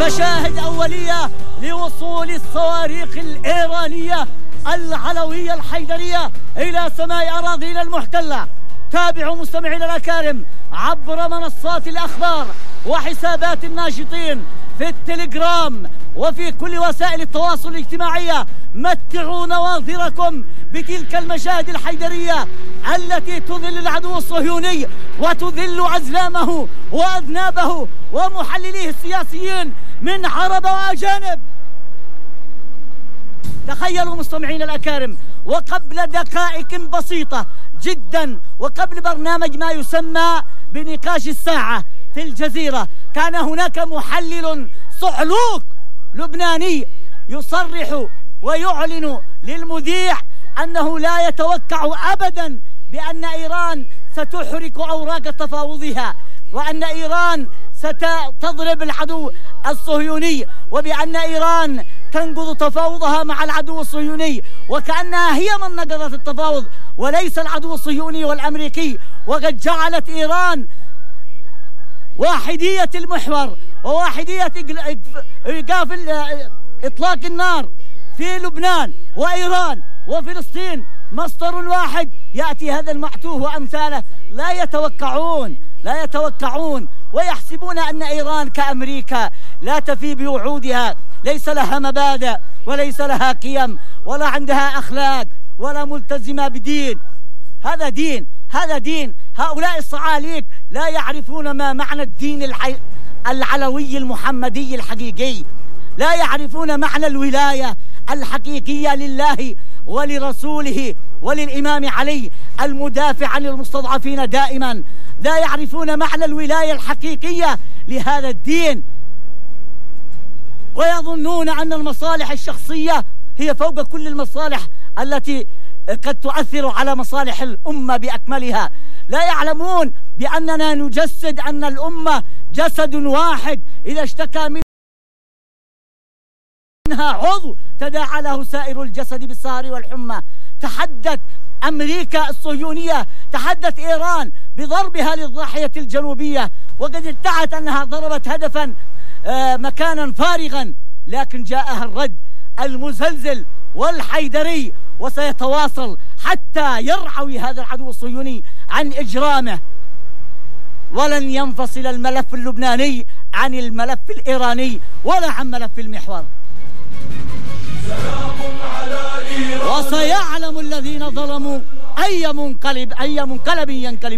مشاهد أولية لوصول الصواريخ الإيرانية العلوية الحيدرية إلى سماء أراضينا المحتلة. تابعوا مستمعينا الأكارم عبر منصات الأخبار وحسابات الناشطين في التليجرام وفي كل وسائل التواصل الاجتماعي. متعوا نواظركم بتلك المشاهد الحيدرية التي تذل العدو الصهيوني وتذل أزلامه وأذنابه ومحلليه السياسيين من عرب وأجانب. تخيلوا مستمعين الأكارم، وقبل دقائق بسيطة جدا وقبل برنامج ما يسمى بنقاش الساعة في الجزيرة، كان هناك محلل صعلوك لبناني يصرح ويعلن للمذيع أنه لا يتوقع أبدا بأن إيران ستحرق أوراق تفاوضها، وأن إيران ستضرب العدو الصهيوني، وبأن إيران تنقض تفاوضها مع العدو الصهيوني، وكأنها هي من نقضت التفاوض وليس العدو الصهيوني والأمريكي. وقد جعلت إيران واحدية المحور وواحدية إيقاف إطلاق النار في لبنان وإيران وفلسطين مصدر واحد. يأتي هذا المعتوه وأمثاله لا يتوقعون ويحسبون أن إيران كأمريكا لا تفي بوعودها، ليس لها مبادئ وليس لها قيم ولا عندها أخلاق ولا ملتزمة بدين. هذا دين هؤلاء الصعاليك لا يعرفون ما معنى الدين العلوي المحمدي الحقيقي، لا يعرفون معنى الولاية الحقيقية لله ولرسوله وللإمام علي المدافع عن المستضعفين دائما، لا يعرفون معنى الولاية الحقيقية لهذا الدين، ويظنون أن المصالح الشخصية هي فوق كل المصالح التي قد تؤثر على مصالح الأمة بأكملها. لا يعلمون بأننا نجسد أن الأمة جسد واحد، إذا اشتكى منها عضو تداعى له سائر الجسد بالسهر والحمى. تحدت أمريكا الصهيونية، تحدت إيران بضربها للضاحية الجنوبية، وقد ادعت أنها ضربت هدفا مكانا فارغا، لكن جاءها الرد المزلزل والحيدري، وسيتواصل حتى يرعوي هذا العدو الصهيوني عن إجرامه. ولن ينفصل الملف اللبناني عن الملف الإيراني ولا عن ملف المحور. وسيعلم الذين ظلموا أي منقلب ينقلب